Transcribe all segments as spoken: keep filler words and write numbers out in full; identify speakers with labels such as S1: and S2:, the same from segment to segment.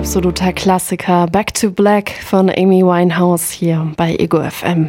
S1: absoluter Klassiker. Back to Black von Amy Winehouse hier bei Ego F M.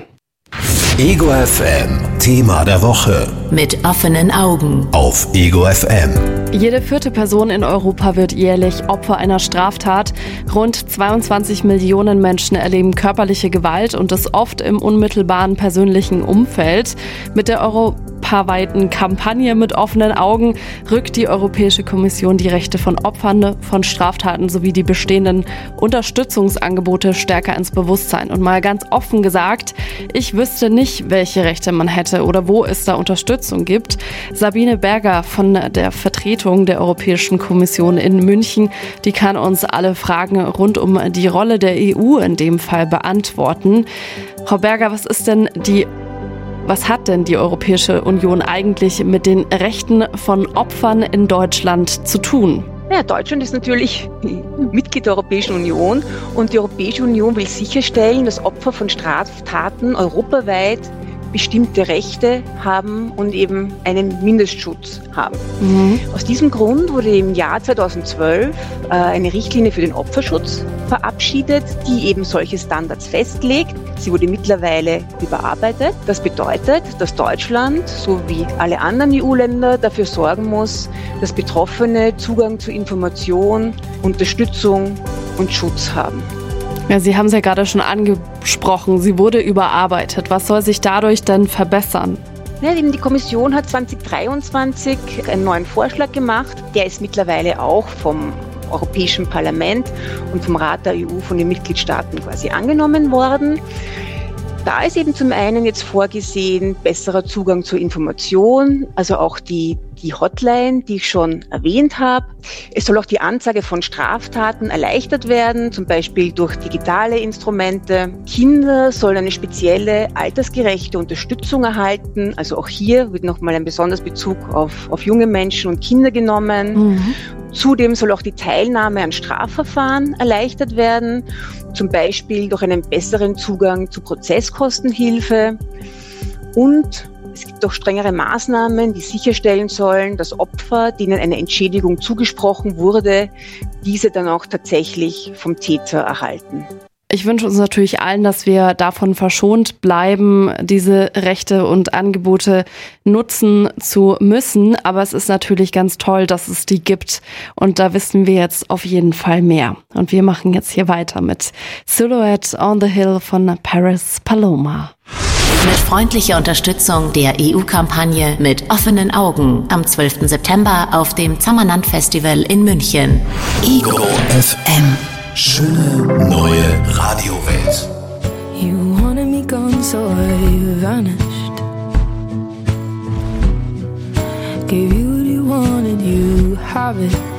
S2: Ego F M, Thema der Woche.
S3: Mit offenen Augen.
S2: Auf Ego F M.
S1: Jede vierte Person in Europa wird jährlich Opfer einer Straftat. Rund zweiundzwanzig Millionen Menschen erleben körperliche Gewalt und das oft im unmittelbaren persönlichen Umfeld. Mit der europaweiten Kampagne mit offenen Augen rückt die Europäische Kommission die Rechte von Opfern von Straftaten sowie die bestehenden Unterstützungsangebote stärker ins Bewusstsein. Und mal ganz offen gesagt, ich wüsste nicht, welche Rechte man hätte oder wo es da Unterstützung gibt. Sabine Berger von der Vertretung der Europäischen Kommission in München, die kann uns alle Fragen rund um die Rolle der E U in dem Fall beantworten. Frau Berger, was ist denn die Was hat denn die Europäische Union eigentlich mit den Rechten von Opfern in Deutschland zu tun?
S4: Ja, Deutschland ist natürlich Mitglied der Europäischen Union und die Europäische Union will sicherstellen, dass Opfer von Straftaten europaweit bestimmte Rechte haben und eben einen Mindestschutz haben. Mhm. Aus diesem Grund wurde im Jahr zweitausendzwölf äh, eine Richtlinie für den Opferschutz verabschiedet, die eben solche Standards festlegt. Sie wurde mittlerweile überarbeitet. Das bedeutet, dass Deutschland, so wie alle anderen E U-Länder, dafür sorgen muss, dass Betroffene Zugang zu Information, Unterstützung und Schutz haben.
S1: Ja, Sie haben es ja gerade schon angesprochen, sie wurde überarbeitet. Was soll sich dadurch denn verbessern?
S4: Ja, eben die Kommission hat zweitausenddreiundzwanzig einen neuen Vorschlag gemacht. Der ist mittlerweile auch vom Europäischen Parlament und vom Rat der E U von den Mitgliedstaaten quasi angenommen worden. Da ist eben zum einen jetzt vorgesehen, besserer Zugang zur Information, also auch die, die Hotline, die ich schon erwähnt habe. Es soll auch die Anzeige von Straftaten erleichtert werden, zum Beispiel durch digitale Instrumente. Kinder sollen eine spezielle altersgerechte Unterstützung erhalten. Also auch hier wird nochmal ein besonderer Bezug auf, auf junge Menschen und Kinder genommen. Mhm. Zudem soll auch die Teilnahme an Strafverfahren erleichtert werden, zum Beispiel durch einen besseren Zugang zu Prozesskostenhilfe. Und es gibt auch strengere Maßnahmen, die sicherstellen sollen, dass Opfer, denen eine Entschädigung zugesprochen wurde, diese dann auch tatsächlich vom Täter erhalten.
S1: Ich wünsche uns natürlich allen, dass wir davon verschont bleiben, diese Rechte und Angebote nutzen zu müssen. Aber es ist natürlich ganz toll, dass es die gibt. Und da wissen wir jetzt auf jeden Fall mehr. Und wir machen jetzt hier weiter mit Silhouette on the Hill von Paris Paloma.
S3: Mit freundlicher Unterstützung der E U-Kampagne mit offenen Augen am zwölften September auf dem Zammerland-Festival in München.
S2: Ego F M. Schöne neue Radiowelt.
S5: You wanted me gone, so I vanished. Gave you what you wanted, you have it.